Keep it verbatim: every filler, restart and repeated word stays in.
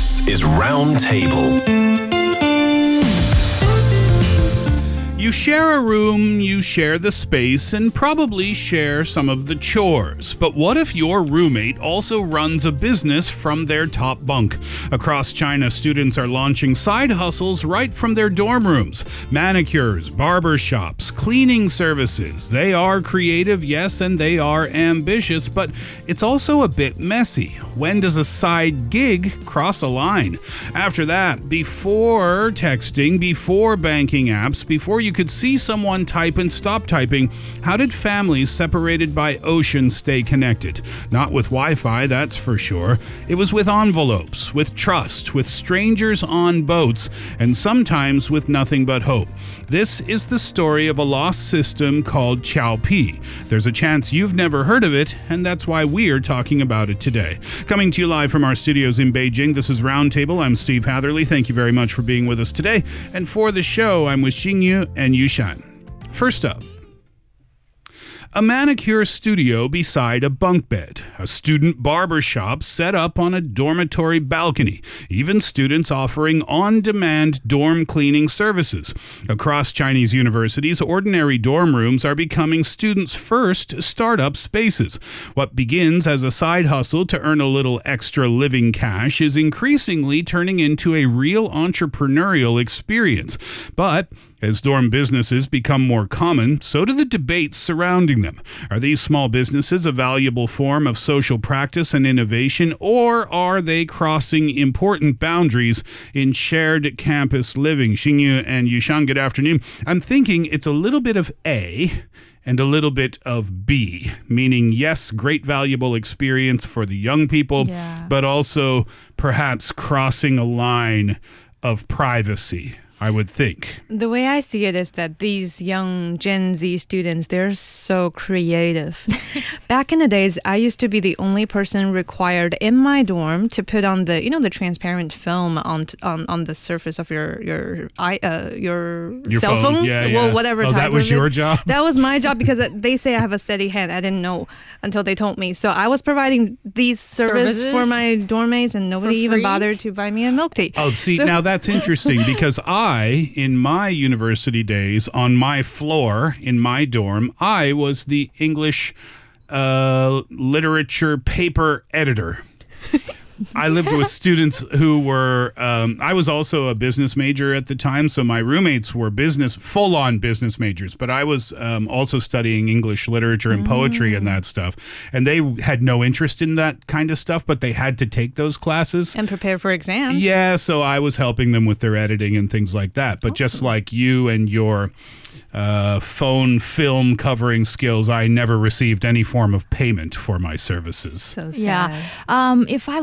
This is Round Table. You share a room, you share the space, and probably share some of the chores. But what if your roommate also runs a business from their top bunk? Across China, students are launching side hustles right from their dorm rooms. Manicures, barber shops, cleaning services. They are creative, yes, and they are ambitious, but it's also a bit messy. When does a side gig cross a line? After that, before texting, before banking apps, before you could see someone type and stop typing, how did families separated by oceans stay connected? Not with Wi-Fi, that's for sure. It was with envelopes, with trust, with strangers on boats, and sometimes with nothing but hope. This is the story of a lost system called Qiaopi. There's a chance you've never heard of it, and that's why we're talking about it today. Coming to you live from our studios in Beijing, this is Roundtable. I'm Steve Hatherley. Thank you very much for being with us today. And for the show, I'm with Xingyu and Yushan. First up, a manicure studio beside a bunk bed, a student barber shop set up on a dormitory balcony, even students offering on-demand dorm cleaning services. Across Chinese universities, ordinary dorm rooms are becoming students' first startup spaces. What begins as a side hustle to earn a little extra living cash is increasingly turning into a real entrepreneurial experience. But as dorm businesses become more common, so do the debates surrounding them. Are these small businesses a valuable form of social practice and innovation, or are they crossing important boundaries in shared campus living? Xingyu and Yushan, good afternoon. I'm thinking it's a little bit of A and a little bit of B, meaning, yes, great valuable experience for the young people, yeah, but also perhaps crossing a line of privacy, I would think. The way I see it is that these young Gen Z students, they're so creative. Back in the days, I used to be the only person required in my dorm to put on the, you know, the transparent film on on, on the surface of your your i uh, your, your cell phone, phone. Yeah, yeah. Well, whatever. Oh, type that was of your it. job? That was my job because they say I have a steady hand. I didn't know until they told me. So I was providing these service Services? for my dorm mates, and nobody even free? bothered to buy me a milk tea. Oh, see, So- now that's interesting because I, in my university days, on my floor, in my dorm, I was the English uh, literature paper editor. I lived with students who were, um, I was also a business major at the time, so my roommates were business, full-on business majors, but I was um, also studying English literature and poetry and that stuff. And they had no interest in that kind of stuff, but they had to take those classes. And prepare for exams. Yeah, so I was helping them with their editing and things like that. But just like you and your uh, phone film covering skills, I never received any form of payment for my services. So sad. Yeah. Um, if I